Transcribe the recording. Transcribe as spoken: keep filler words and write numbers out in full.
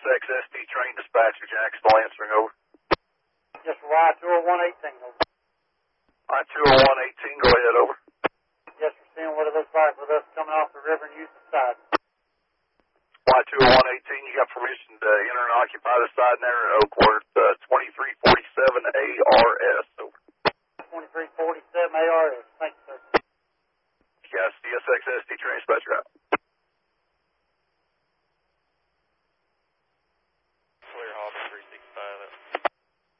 X S D train dispatcher, Jacksonville answering over. Yes, sir. Y two oh one eighteen over. Y two oh one eighteen, go ahead, over. Yes, sir. Seeing what it looks like with us coming off the river and Houston side. Y two oh one eighteen, you got permission to enter and occupy the side there at Oakworth, uh, twenty-three forty-seven A R S, over. twenty-three forty-seven A R S. Thank you, sir. Yes, D S X S D train dispatcher out.